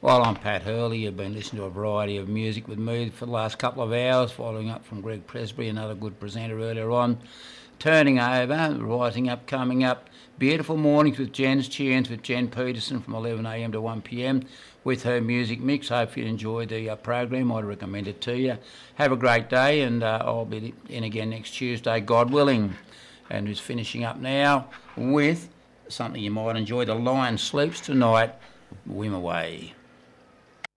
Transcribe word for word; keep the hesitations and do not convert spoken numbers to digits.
Well, I'm Pat Hurley. You've been listening to a variety of music with me for the last couple of hours, following up from Greg Presbury, another good presenter earlier on. Turning over, rising up, coming up. Beautiful mornings with Jen's Tunes with Jen Peterson from eleven a m to one p m with her music mix. Hope you enjoyed the uh, program. I'd recommend it to you. Have a great day, and uh, I'll be in again next Tuesday, God willing. And who's finishing up now with something you might enjoy. The Lion Sleeps Tonight, Whim Away.